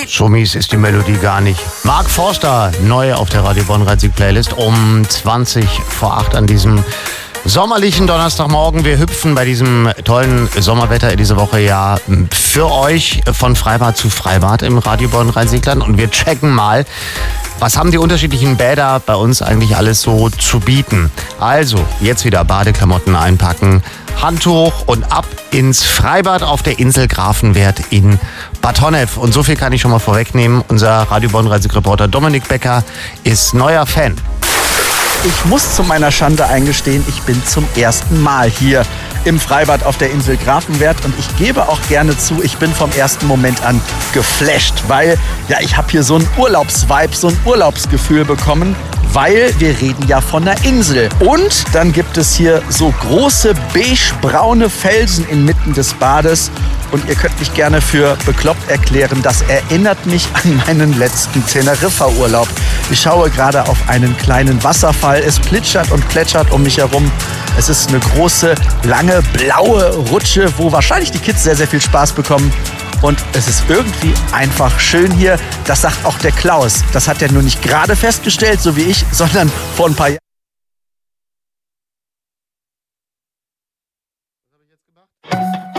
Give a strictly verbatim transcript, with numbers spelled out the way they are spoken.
So mies ist die Melodie gar nicht. Mark Forster, neu auf der Radio Bonn-Rhein-Sieg-Playlist um zwanzig vor acht an diesem sommerlichen Donnerstagmorgen. Wir hüpfen bei diesem tollen Sommerwetter in dieser Woche ja für euch von Freibad zu Freibad im Radio Bonn-Rhein-Sieg-Land und wir checken mal, was haben die unterschiedlichen Bäder bei uns eigentlich alles so zu bieten. Also, jetzt wieder Badeklamotten einpacken, Handtuch und ab ins Freibad auf der Insel Grafenwert in Bad Honnef. Und so viel kann ich schon mal vorwegnehmen. Unser Radio Bonn-Rhein-Sieg-Reporter Dominik Becker ist neuer Fan. Ich muss zu meiner Schande eingestehen, ich bin zum ersten Mal hier im Freibad auf der Insel Grafenwert und ich gebe auch gerne zu, ich bin vom ersten Moment an geflasht, weil ja, ich habe hier so einen Urlaubsvibe, so ein Urlaubsgefühl bekommen, weil wir reden ja von einer Insel. Und dann gibt es hier so große beige-braune Felsen inmitten des Bades. Und ihr könnt mich gerne für bekloppt erklären, das erinnert mich an meinen letzten Teneriffa-Urlaub. Ich schaue gerade auf einen kleinen Wasserfall. Es plitschert und plätschert um mich herum. Es ist eine große, lange, blaue Rutsche, wo wahrscheinlich die Kids sehr, sehr viel Spaß bekommen. Und es ist irgendwie einfach schön hier. Das sagt auch der Klaus. Das hat er nur nicht gerade festgestellt, so wie ich, sondern vor ein paar Jahren.